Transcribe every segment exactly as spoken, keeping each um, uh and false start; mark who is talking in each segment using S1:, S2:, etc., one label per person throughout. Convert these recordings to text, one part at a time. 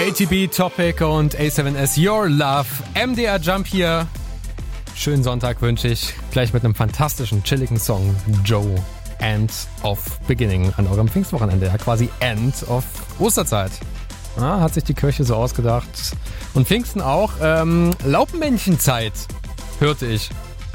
S1: A T B, Topic und A seven S Your Love. M D R Jump hier. Schönen Sonntag wünsche ich. Gleich mit einem fantastischen, chilligen Song. Joe, End of Beginning an eurem Pfingstwochenende. Ja, quasi End of Osterzeit. Ja, hat sich die Kirche so ausgedacht. Und Pfingsten auch. Ähm, Laubmännchenzeit, hörte ich.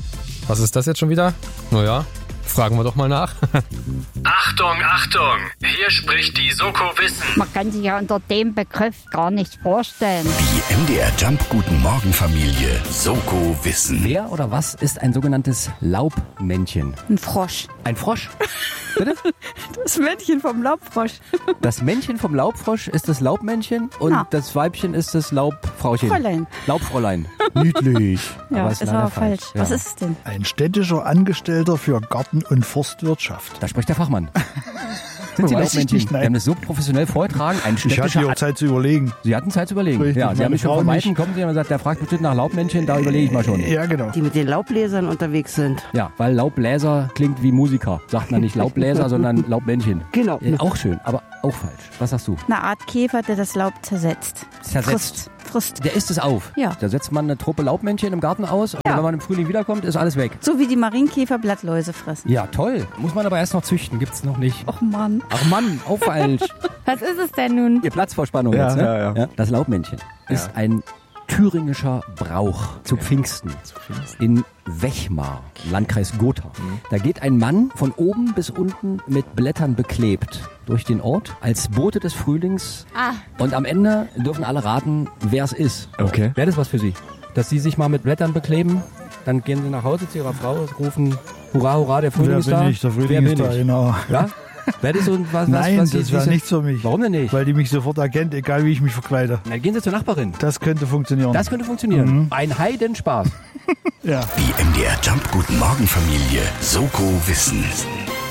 S1: Was ist das jetzt schon wieder? Naja, fragen wir doch mal nach.
S2: Achtung, Achtung! Hier spricht die Soko Wissen.
S3: Man kann sich ja unter dem Begriff gar nicht vorstellen.
S4: Die M D R Jump Guten Morgen Familie Soko Wissen.
S5: Wer oder was ist ein sogenanntes Laubmännchen?
S3: Ein Frosch.
S5: Ein Frosch? Bitte?
S3: Das Männchen vom Laubfrosch.
S5: Das Männchen vom Laubfrosch ist das Laubmännchen und
S3: Ja.
S5: das Weibchen ist das Laubfrauchen.
S3: Fräulein.
S5: Laubfräulein. Niedlich.
S3: Ja,
S5: es
S3: ist
S5: leider
S3: aber falsch.
S5: Ja.
S3: Was ist es denn?
S6: Ein städtischer Angestellter für Garten- und Forstwirtschaft.
S5: Da spricht der Fachmann. Sind Sie
S6: Weiß ich
S5: Laubmännchen?
S6: nicht, nein.
S5: Wir haben das so professionell vorgetragen. Ein
S6: Ich hatte
S5: städtischer
S6: ja auch Zeit zu überlegen.
S5: Sie hatten Zeit zu überlegen.
S6: Richtig,
S5: ja, Sie
S6: meine
S5: haben mich schon
S6: Frau
S5: vom
S6: nicht.
S5: Weiten kommen Sie und gesagt, der fragt bestimmt nach Laubmännchen, da überlege ich mal schon.
S6: Ja, genau.
S7: Die mit den Laubbläsern unterwegs sind.
S5: Ja, weil Laubbläser klingt wie Musiker. Sagt man nicht Laubbläser, sondern Laubmännchen.
S7: Genau.
S5: Äh, auch schön, aber auch falsch. Was sagst du?
S3: Eine Art Käfer, der das Laub zersetzt.
S5: Zersetzt.
S3: Frisst. Frisst.
S5: Der isst es auf.
S3: Ja.
S5: Da setzt man eine Truppe Laubmännchen im Garten aus und
S3: Ja.
S5: wenn man im Frühling wiederkommt, ist alles weg.
S3: So wie die Marienkäfer Blattläuse fressen.
S5: Ja, toll. Muss man aber erst noch züchten. Gibt's noch nicht.
S3: Och Mann.
S5: Ach Mann, auch falsch.
S3: Was ist es denn nun?
S5: Ihr Platzvorspannung
S6: Ja,
S5: jetzt, ne?
S6: ja, ja.
S5: Das Laubmännchen ist ein thüringischer Brauch zu Pfingsten in Wechmar, Landkreis Gotha. Da geht ein Mann von oben bis unten mit Blättern beklebt durch den Ort als Bote des Frühlings.
S3: Ah.
S5: Und am Ende dürfen alle raten, wer es ist.
S6: Okay.
S5: Wäre das was für Sie? Dass Sie sich mal mit Blättern bekleben, dann gehen Sie nach Hause zu Ihrer Frau, rufen Hurra, hurra, der Frühling
S6: Wer
S5: ist da.
S6: bin ich? Der Frühling
S5: Wer
S6: ist
S5: bin
S6: da,
S5: ich?
S6: genau.
S5: Ja? Wäre das so was, was,
S6: Nein,
S5: was Sie-
S6: das wäre
S5: diese-
S6: nichts für mich.
S5: Warum denn nicht?
S6: Weil die mich sofort erkennt, egal wie ich mich verkleide.
S5: Dann gehen Sie zur Nachbarin.
S6: Das könnte funktionieren.
S5: Das könnte funktionieren.
S6: Mhm.
S5: Ein Heidenspaß.
S6: ja.
S4: Die M D R Jump Guten Morgen Familie Soko Wissen.